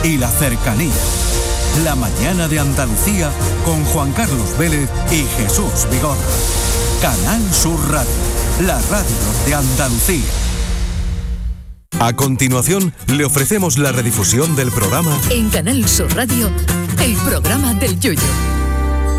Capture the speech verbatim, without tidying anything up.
y la cercanía. La mañana de Andalucía con Juan Carlos Vélez y Jesús Vigorra. Canal Sur Radio, la radio de Andalucía. A continuación, le ofrecemos la redifusión del programa En Canal Sur Radio, el programa del Yoyo.